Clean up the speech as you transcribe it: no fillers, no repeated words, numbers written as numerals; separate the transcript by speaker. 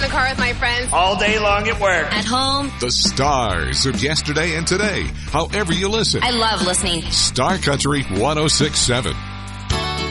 Speaker 1: the car with my friends.
Speaker 2: All day long at work.
Speaker 1: At home.
Speaker 3: The stars of yesterday and today, however you listen.
Speaker 1: I love listening.
Speaker 3: Star Country 106.7.